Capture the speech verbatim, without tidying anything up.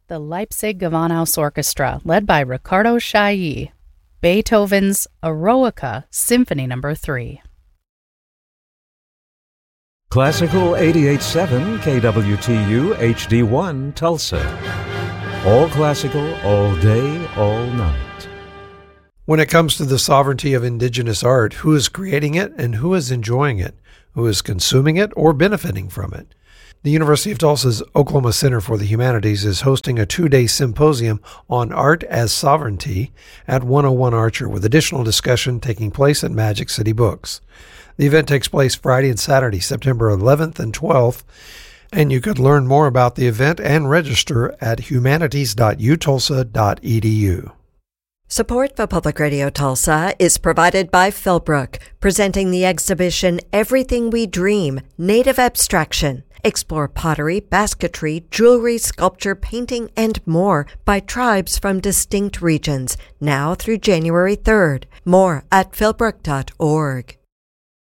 the Leipzig Gewandhaus Orchestra, led by Riccardo Chailly, Beethoven's Eroica Symphony Number three. Classical eighty-eight point seven K W T U H D one Tulsa. All classical, all day, all night. When it comes to the sovereignty of indigenous art, who is creating it and who is enjoying it? Who is consuming it or benefiting from it? The University of Tulsa's Oklahoma Center for the Humanities is hosting a two-day symposium on art as sovereignty at one oh one Archer, with additional discussion taking place at Magic City Books. The event takes place Friday and Saturday, September eleventh and twelfth, and you could learn more about the event and register at humanities dot u tulsa dot e d u. Support for Public Radio Tulsa is provided by Philbrook, presenting the exhibition Everything We Dream, Native Abstraction. Explore pottery, basketry, jewelry, sculpture, painting, and more by tribes from distinct regions, now through January third. More at philbrook dot org.